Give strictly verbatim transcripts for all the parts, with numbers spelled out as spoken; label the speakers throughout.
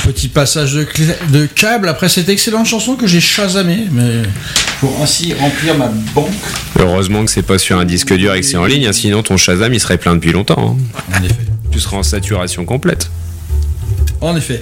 Speaker 1: Petit passage de, cl- de câble après cette excellente chanson que j'ai chasamée, mais pour ainsi remplir ma banque.
Speaker 2: Heureusement que c'est pas sur un disque dur et que c'est en ligne, hein, sinon ton Shazam il serait plein depuis longtemps. Hein.
Speaker 1: En effet.
Speaker 2: Tu seras en saturation complète.
Speaker 1: En effet.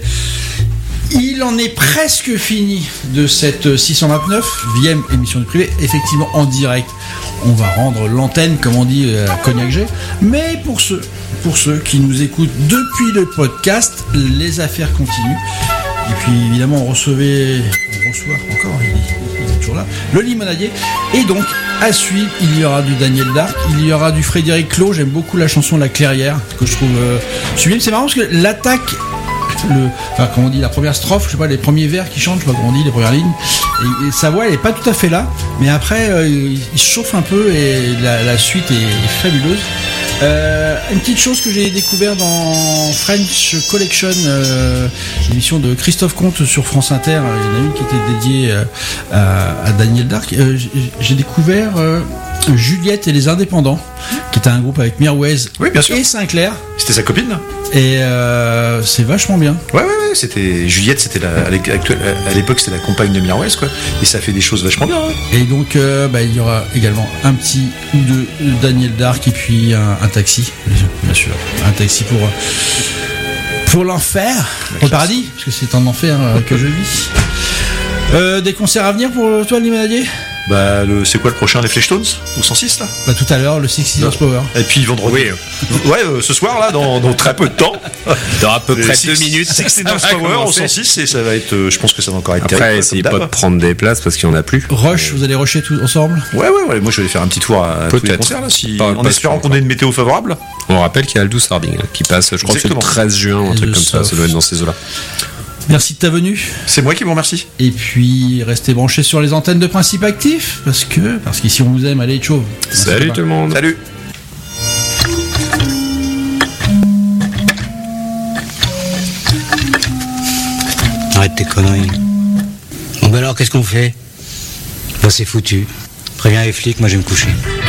Speaker 1: Il en est presque fini de cette six cent vingt-neuvième émission du privé, effectivement en direct. On va rendre l'antenne, comme on dit à Cognac G. Mais pour ceux, pour ceux qui nous écoutent depuis le podcast, les affaires continuent. Et puis évidemment, on recevait, on reçoit encore, il est, il est toujours là, le limonadier. Et donc, à suivre, il y aura du Daniel Dark, il y aura du Frédéric Clos. J'aime beaucoup la chanson La Clairière, que je trouve euh, sublime. C'est marrant parce que l'attaque. Le, enfin, comment on dit, la première strophe, je sais pas, les premiers vers qui chantent, je sais pas comment on dit, les premières lignes, et, et sa voix elle est pas tout à fait là, mais après euh, il, il se chauffe un peu et la, la suite est, est fabuleuse. Euh, une petite chose que j'ai découvert dans French Collection, euh, l'émission de Christophe Comte sur France Inter, il y en a une qui était dédiée euh, à, à Daniel Dark. Euh, j'ai, j'ai découvert euh, Juliette et les Indépendants, qui était un groupe avec Mirwais
Speaker 3: oui, bien sûr.
Speaker 1: et Sinclair.
Speaker 3: C'était sa copine.
Speaker 1: Et euh, c'est vachement bien.
Speaker 3: Ouais, ouais, ouais. C'était Juliette, c'était la, à l'époque, c'était la compagne de Mirwais, quoi. Et ça fait des choses vachement bien. Ouais.
Speaker 1: Et donc, euh, bah, il y aura également un petit ou deux Daniel Dark et puis un, un taxi, bien sûr, un taxi pour pour l'enfer, pour le paradis, parce que c'est en enfer euh, que je vis. Euh, des concerts à venir pour toi, le limonadier?
Speaker 3: Bah, le, c'est quoi le prochain, les Fleshtones au cent six là?
Speaker 1: Bah tout à l'heure, le Six Seasons Power.
Speaker 3: Et puis vendredi. Oui. Ouais, euh, ce soir là, dans, dans très peu de temps.
Speaker 2: Dans à peu près
Speaker 3: six,
Speaker 2: deux minutes.
Speaker 3: Six Seasons Power au cent six et ça va être, euh, je pense que ça va encore être
Speaker 2: Après,
Speaker 3: terrible.
Speaker 2: essayez pas de prendre des places parce qu'il y en a plus.
Speaker 1: Rush, vous allez rusher tous ensemble?
Speaker 3: Ouais, ouais, ouais. Moi, je vais faire un petit tour à tous les concerts là, si,
Speaker 2: pas,
Speaker 3: en
Speaker 2: pas
Speaker 3: espérant
Speaker 2: sûr,
Speaker 3: qu'on ait une météo favorable.
Speaker 2: On rappelle qu'il y a Aldous Harding hein, qui passe, je crois que c'est le treize juin, un truc comme ça. Ça doit être dans ces eaux-là.
Speaker 1: Merci de ta venue.
Speaker 3: C'est moi qui vous remercie.
Speaker 1: Et puis, restez branchés sur les antennes de Principe Actif, parce que, parce qu'ici on vous aime, allez, chauve.
Speaker 2: Salut tout le monde.
Speaker 3: Salut.
Speaker 4: Arrête tes conneries. Bon ben alors, qu'est-ce qu'on fait? Bah c'est foutu. Préviens les flics, moi je vais me coucher.